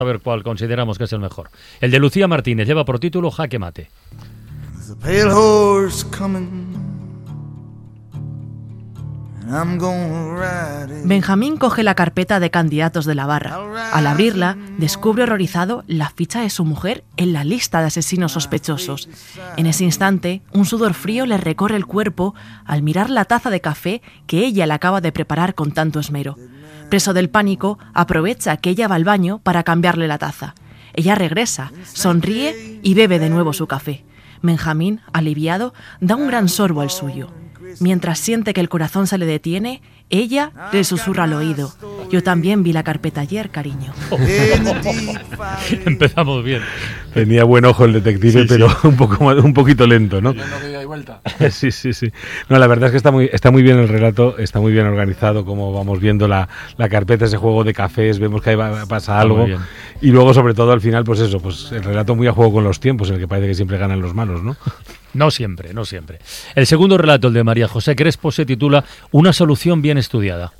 A ver cuál consideramos que es el mejor. El de Lucía Martínez lleva por título Jaque Mate. Benjamín coge la carpeta de candidatos de la barra. Al abrirla, descubre horrorizado la ficha de su mujer en la lista de asesinos sospechosos. En ese instante, un sudor frío le recorre el cuerpo al mirar la taza de café que ella le acaba de preparar con tanto esmero. Preso del pánico, aprovecha que ella va al baño para cambiarle la taza. Ella regresa, sonríe y bebe de nuevo su café. Benjamín, aliviado, da un gran sorbo al suyo. Mientras siente que el corazón se le detiene, ella le susurra al oído: yo también vi la carpeta ayer, cariño. Empezamos bien. Tenía buen ojo el detective, sí, pero sí. un poquito lento, ¿no? Sí. No, la verdad es que está muy bien el relato, está muy bien organizado, como vamos viendo la carpeta, ese juego de cafés, vemos que ahí pasa algo. Y luego, sobre todo, al final, pues el relato muy a juego con los tiempos, en el que parece que siempre ganan los malos, ¿no? No siempre. El segundo relato, el de María José Crespo, se titula Una solución bien estudiada.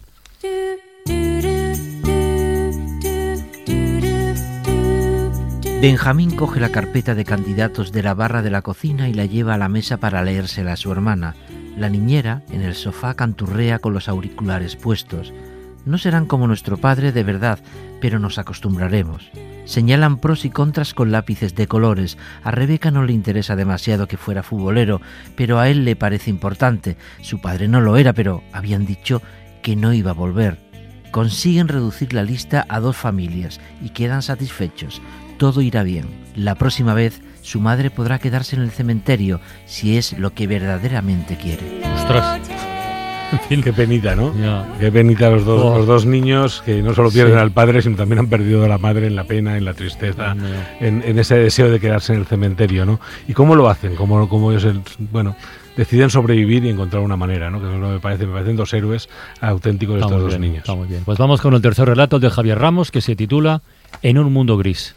Benjamín coge la carpeta de candidatos de la barra de la cocina y la lleva a la mesa para leérsela a su hermana. La niñera, en el sofá, canturrea con los auriculares puestos. No serán como nuestro padre de verdad, pero nos acostumbraremos. Señalan pros y contras con lápices de colores. A Rebeca no le interesa demasiado que fuera futbolero, pero a él le parece importante. Su padre no lo era, pero habían dicho que no iba a volver. Consiguen reducir la lista a 2 familias y quedan satisfechos. Todo irá bien. La próxima vez su madre podrá quedarse en el cementerio si es lo que verdaderamente quiere. ¡Ostras! En fin, qué penita, ¿no? Yeah. Qué penita los dos niños que no solo pierden al padre, sino también han perdido a la madre en la pena, en la tristeza, en ese deseo de quedarse en el cementerio, ¿no? ¿Y cómo lo hacen? ¿Cómo ellos, deciden sobrevivir y encontrar una manera, ¿no? Que me parecen 2 héroes auténticos de estos 2 niños. Está muy bien. Pues vamos con el tercer relato, el de Javier Ramos, que se titula En un mundo gris.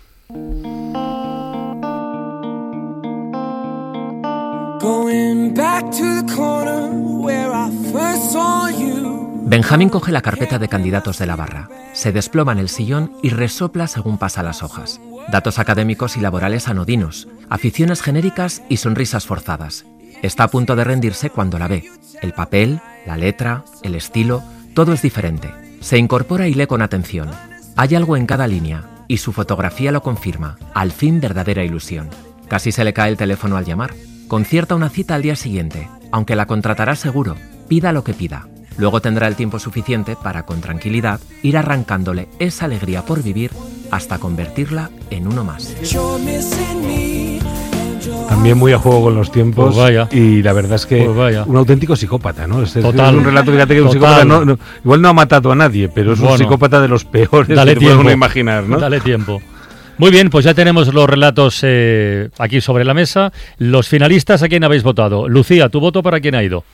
Benjamín coge la carpeta de candidatos de la barra, se desploma en el sillón y resopla según pasa las hojas. Datos académicos y laborales anodinos, aficiones genéricas y sonrisas forzadas. Está a punto de rendirse cuando la ve. El papel, la letra, el estilo, todo es diferente. Se incorpora y lee con atención. Hay algo en cada línea y su fotografía lo confirma. Al fin, verdadera ilusión. Casi se le cae el teléfono al llamar. Concierta una cita al día siguiente, aunque la contratará seguro, pida lo que pida. Luego tendrá el tiempo suficiente para, con tranquilidad, ir arrancándole esa alegría por vivir hasta convertirla en uno más. También muy a juego con los tiempos, y la verdad es que un auténtico psicópata, ¿no? Es un relato, fíjate que un psicópata igual no ha matado a nadie, pero es un psicópata de los peores que puede uno imaginar, ¿no? Dale tiempo. Muy bien, pues ya tenemos los relatos aquí sobre la mesa. Los finalistas, ¿a quién habéis votado? Lucía, ¿tu voto para quién ha ido?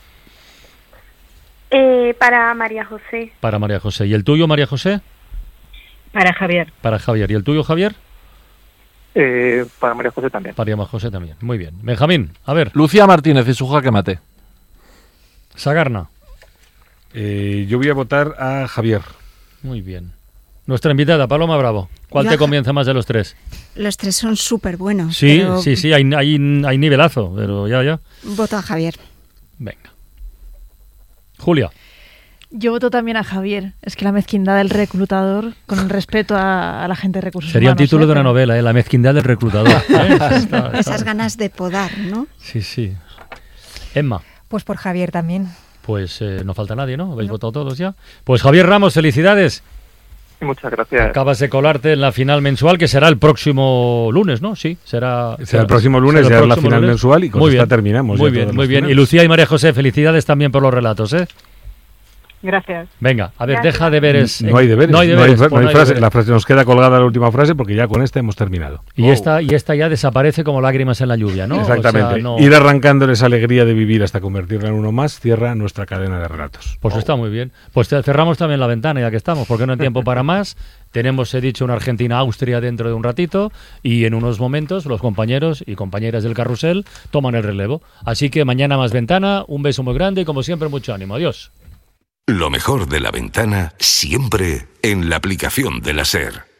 Para María José. Para María José. ¿Y el tuyo, María José? Para Javier. Para Javier. ¿Y el tuyo, Javier? Para María José también. Para María José también. Muy bien. Benjamín, a ver. Lucía Martínez y su Jaque Mate. Sagarna. Yo voy a votar a Javier. Muy bien. Nuestra invitada, Paloma Bravo. ¿Cuál te convence más de los 3? Los 3 son súper buenos. Sí, pero... sí, hay nivelazo, pero ya. Voto a Javier. Venga. Julia. Yo voto también a Javier. Es que la mezquindad del reclutador, con el respeto a la gente de recursos Sería humanos. Sería el título de una novela, La mezquindad del reclutador. Esas ganas de podar, ¿no? Sí. Emma. Pues por Javier también. Pues no falta nadie, ¿no? ¿Habéis votado todos ya? Pues Javier Ramos, felicidades. Muchas gracias. Acabas de colarte en la final mensual, que será el próximo lunes, ¿no? Sí, será el próximo lunes, ya es la final mensual y con esta terminamos. Muy bien. Y Lucía y María José, felicidades también por los relatos, ¿eh? Gracias. Venga, a ver, deja deberes. No hay deberes. No hay frase. La frase nos queda colgada la última frase porque ya con esta hemos terminado. Y esta ya desaparece como lágrimas en la lluvia, ¿no? Exactamente. O sea, ir arrancándoles esa alegría de vivir hasta convertirla en uno más cierra nuestra cadena de relatos. Pues está muy bien. Pues cerramos también la ventana ya que estamos, porque no hay tiempo para más. Tenemos, he dicho, una Argentina-Austria dentro de un ratito y en unos momentos los compañeros y compañeras del carrusel toman el relevo. Así que mañana más ventana, un beso muy grande y como siempre mucho ánimo. Adiós. Lo mejor de la ventana siempre en la aplicación de la SER.